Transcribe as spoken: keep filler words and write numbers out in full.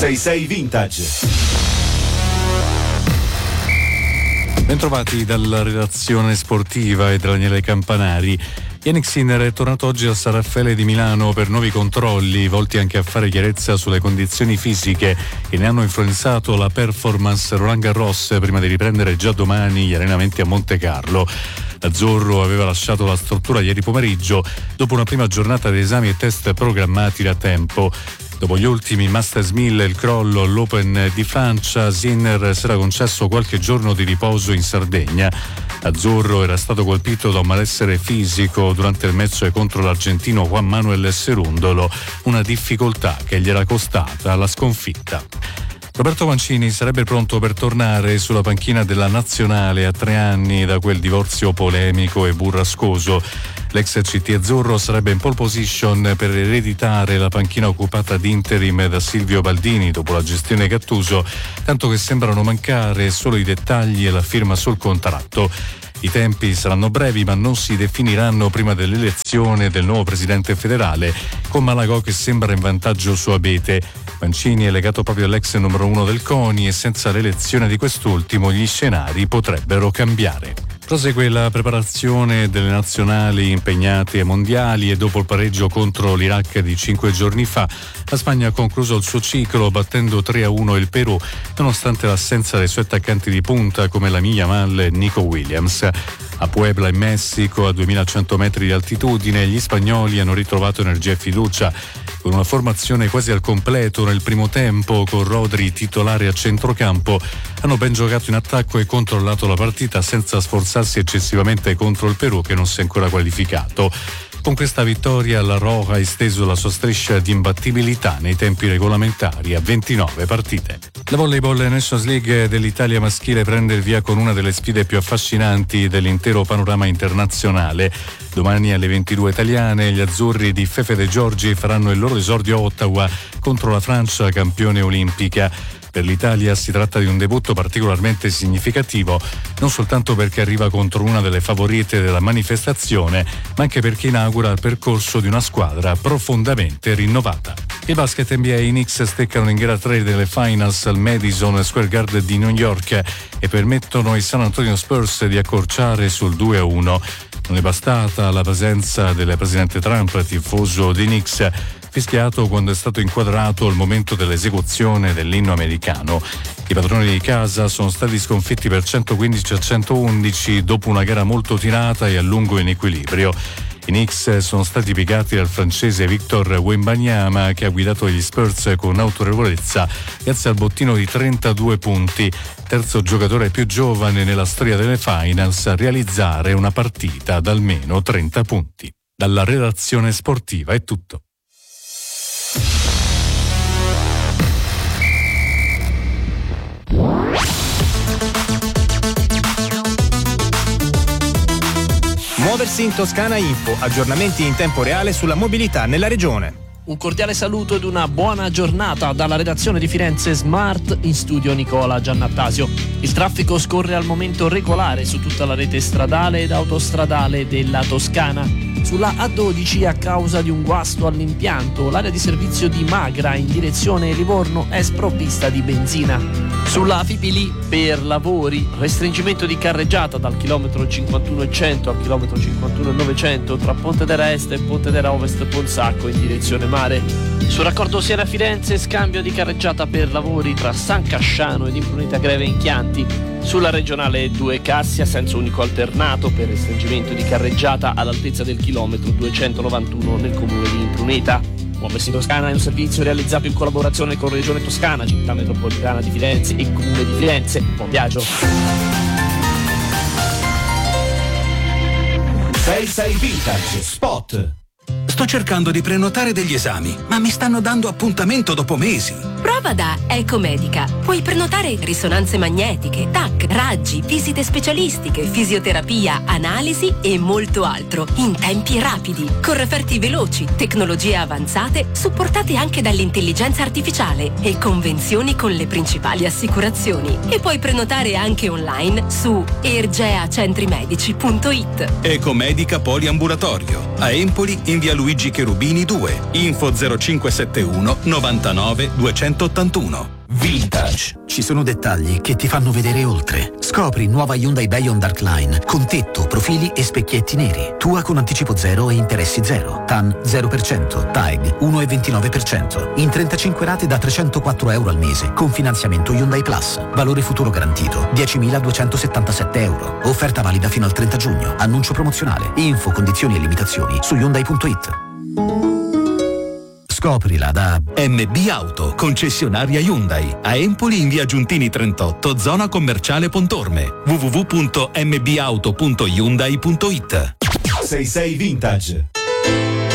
sei sei Vintage. Bentrovati dalla redazione sportiva e da Daniele Campanari. Jannik Sinner è tornato oggi al San Raffaele di Milano per nuovi controlli volti anche a fare chiarezza sulle condizioni fisiche che ne hanno influenzato la performance Roland Garros prima di riprendere già domani gli allenamenti a Monte Carlo. L'azzurro aveva lasciato la struttura ieri pomeriggio dopo una prima giornata di esami e test programmati da tempo. Dopo gli ultimi Masters mille e il crollo all'Open di Francia, Sinner si era concesso qualche giorno di riposo in Sardegna. Azzurro era stato colpito da un malessere fisico durante il match contro l'argentino Juan Manuel Cerundolo, una difficoltà che gli era costata la sconfitta. Roberto Mancini sarebbe pronto per tornare sulla panchina della nazionale a tre anni da quel divorzio polemico e burrascoso. L'ex C T azzurro sarebbe in pole position per ereditare la panchina occupata ad interim da Silvio Baldini dopo la gestione Gattuso, tanto che sembrano mancare solo i dettagli e la firma sul contratto. I tempi saranno brevi, ma non si definiranno prima dell'elezione del nuovo presidente federale, con Malagò che sembra in vantaggio su Abete. Mancini è legato proprio all'ex numero uno del CONI e senza l'elezione di quest'ultimo gli scenari potrebbero cambiare. Prosegue la preparazione delle nazionali impegnate ai mondiali e dopo il pareggio contro l'Iraq di cinque giorni fa, la Spagna ha concluso il suo ciclo battendo tre a uno il Perù, nonostante l'assenza dei suoi attaccanti di punta come Lamine Yamal e Nico Williams. A Puebla in Messico, a duemilacento metri di altitudine, gli spagnoli hanno ritrovato energia e fiducia. Con una formazione quasi al completo nel primo tempo, con Rodri titolare a centrocampo, hanno ben giocato in attacco e controllato la partita senza sforzarsi eccessivamente contro il Perù che non si è ancora qualificato. Con questa vittoria la Roja ha esteso la sua striscia di imbattibilità nei tempi regolamentari a ventinove partite. La Volleyball Nations League dell'Italia maschile prende il via con una delle sfide più affascinanti dell'intero panorama internazionale. Domani alle ventidue italiane gli azzurri di Fefe De Giorgi faranno il loro esordio a Ottawa contro la Francia campione olimpica. Per l'Italia si tratta di un debutto particolarmente significativo, non soltanto perché arriva contro una delle favorite della manifestazione, ma anche perché inaugura il percorso di una squadra profondamente rinnovata. Il basket N B A, i Knicks steccano in gara tre delle finals al Madison Square Garden di New York e permettono ai San Antonio Spurs di accorciare sul due a uno. Non è bastata la presenza del presidente Trump, tifoso dei Knicks, fischiato quando è stato inquadrato al momento dell'esecuzione dell'inno americano. I padroni di casa sono stati sconfitti per centoquindici a centoundici dopo una gara molto tirata e a lungo in equilibrio. I Knicks sono stati piegati dal francese Victor Wembanyama, che ha guidato gli Spurs con autorevolezza grazie al bottino di trentadue punti, terzo giocatore più giovane nella storia delle finals a realizzare una partita da almeno trenta punti. Dalla redazione sportiva è tutto. Muoversi in Toscana Info, aggiornamenti in tempo reale sulla mobilità nella regione. Un cordiale saluto ed una buona giornata dalla redazione di Firenze Smart, in studio Nicola Giannattasio. Il traffico scorre al momento regolare su tutta la rete stradale ed autostradale della Toscana. Sulla A dodici, a causa di un guasto all'impianto, l'area di servizio di Magra in direzione Livorno è sprovvista di benzina. Sulla Fipili, per lavori, restringimento di carreggiata dal chilometro cinquantuno e cento al chilometro cinquantuno e novecento tra Pontedera Est e Pontedera Ovest Ponsacco in direzione mare. Sul raccordo Siena-Firenze, scambio di carreggiata per lavori tra San Casciano ed Impruneta Greve in Chianti. Sulla regionale due Cassia, senso unico alternato per restringimento di carreggiata all'altezza del chilometro duecentonovantuno nel comune di Impruneta. Muoversi in Toscana è un servizio realizzato in collaborazione con Regione Toscana, Città Metropolitana di Firenze e Comune di Firenze. Buon viaggio! sei sei Vintage Spot. Sto cercando di prenotare degli esami, ma mi stanno dando appuntamento dopo mesi. Prova da Ecomedica. Puoi prenotare risonanze magnetiche, T A C, raggi, visite specialistiche, fisioterapia, analisi e molto altro in tempi rapidi, con referti veloci, tecnologie avanzate supportate anche dall'intelligenza artificiale e convenzioni con le principali assicurazioni. E puoi prenotare anche online su ergeacentrimedici punto it. Ecomedica Poliambulatorio. A Empoli in via Luigi Cherubini due. Info zero cinque sette uno novantanove duecento centottantuno. Vintage. Ci sono dettagli che ti fanno vedere oltre. Scopri nuova Hyundai Bayon Dark Line con tetto, profili e specchietti neri. Tua con anticipo zero e interessi zero. T A N zero per cento. T A E G uno virgola ventinove per cento. In trentacinque rate da trecentoquattro euro al mese con finanziamento Hyundai Plus. Valore futuro garantito diecimiladuecentosettantasette euro. Offerta valida fino al trenta giugno. Annuncio promozionale. Info, condizioni e limitazioni su Hyundai punto it. Scoprila da M B Auto, concessionaria Hyundai, a Empoli in via Giuntini trentotto, zona commerciale Pontorme. w w w punto m b auto punto hyundai punto it. sessantasei Vintage.